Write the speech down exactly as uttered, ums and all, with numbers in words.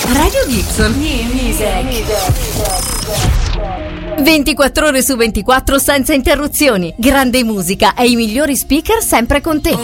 Radio Gibson. New music. ventiquattro ore su ventiquattro senza interruzioni. Grande musica e i migliori speaker sempre con te.